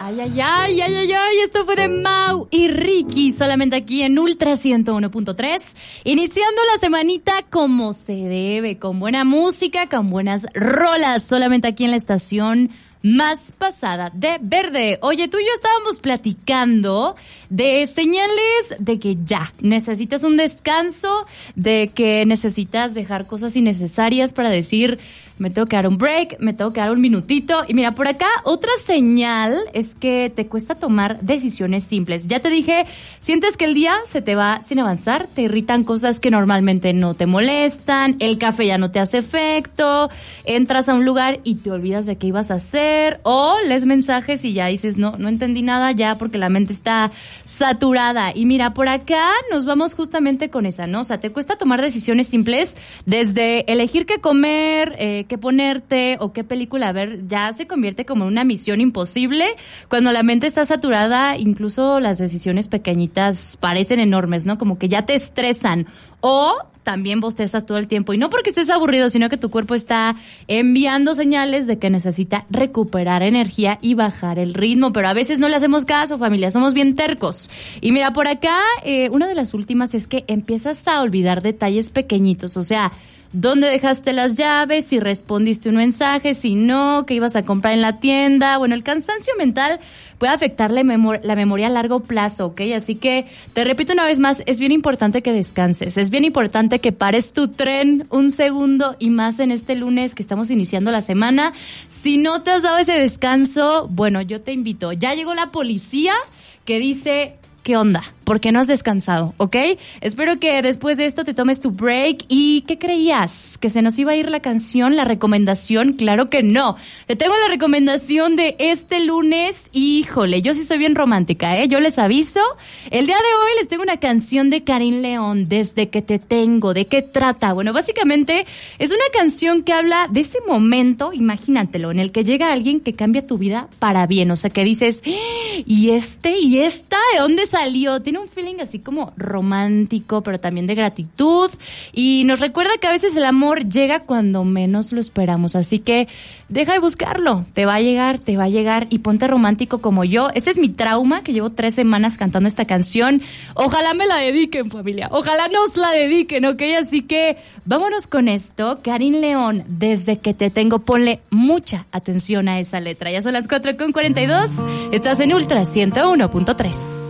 Esto fue de Mau y Ricky, solamente aquí en Ultra 101.3, iniciando la semanita como se debe, con buena música, con buenas rolas, solamente aquí en la estación más pasada de verde. Oye, tú y yo estábamos platicando de señales de que ya necesitas un descanso, de que necesitas dejar cosas innecesarias para decir, me tengo que dar un break, me tengo que dar un minutito. Y mira, por acá otra señal es que te cuesta tomar decisiones simples. Ya te dije, sientes que el día se te va sin avanzar, te irritan cosas que normalmente no te molestan, el café ya no te hace efecto, entras a un lugar y te olvidas de qué ibas a hacer, o lees mensajes y ya dices, no entendí nada ya porque la mente está saturada. Y mira, por acá nos vamos justamente con esa, ¿no? O sea, te cuesta tomar decisiones simples, desde elegir qué comer, qué ponerte o qué película ver, ya se convierte como una misión imposible. Cuando la mente está saturada, incluso las decisiones pequeñitas parecen enormes, ¿no? Como que ya te estresan. O también bostezas todo el tiempo, y no porque estés aburrido, sino que tu cuerpo está enviando señales de que necesita recuperar energía y bajar el ritmo, pero a veces no le hacemos caso, familia, somos bien tercos. Y mira, por acá, una de las últimas es que empiezas a olvidar detalles pequeñitos, o sea, ¿dónde dejaste las llaves? Si respondiste un mensaje, si no, qué ibas a comprar en la tienda. Bueno, el cansancio mental puede afectar la memoria a largo plazo, ¿ok? Así que, te repito una vez más, es bien importante que descanses, es bien importante que pares tu tren un segundo, y más en este lunes que estamos iniciando la semana. Si no te has dado ese descanso, bueno, yo te invito. Ya llegó la policía que dice, ¿qué onda? ¿Por qué no has descansado? ¿Ok? Espero que después de esto te tomes tu break. ¿Y qué creías? ¿Que se nos iba a ir la canción, la recomendación? Claro que no. Te tengo la recomendación de este lunes. Híjole, yo sí soy bien romántica, ¿eh? Yo les aviso. El día de hoy les tengo una canción de Karin León, Desde que te tengo. ¿De qué trata? Bueno, básicamente es una canción que habla de ese momento, imagínatelo, en el que llega alguien que cambia tu vida para bien. O sea, que dices, ¿y este? ¿Y esta? ¿De dónde salió? Tiene un feeling así como romántico, pero también de gratitud, y nos recuerda que a veces el amor llega cuando menos lo esperamos, así que deja de buscarlo, te va a llegar, y ponte romántico como yo. Este es mi trauma, que llevo 3 semanas cantando esta canción. Ojalá me la dediquen, familia, ojalá nos la dediquen, ¿ok? Así que vámonos con esto. Karin León, Desde que te tengo. Ponle mucha atención a esa letra. Ya son las 4:42, estás en Ultra 101.3.